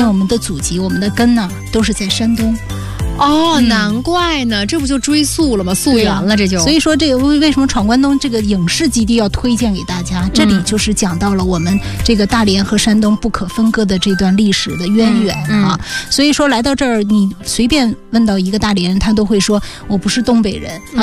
因为我们的祖籍、我们的根呢都是在山东。 难怪呢，这不就追溯了吗？溯源了，这就。 所以说，这个为什么闯关东这个影视基地要推荐给大家？这里就是讲到了我们这个大连和山东不可分割的这段历史的渊源啊。所以说来到这儿，你随便问到一个大连人，他都会说我不是东北人啊。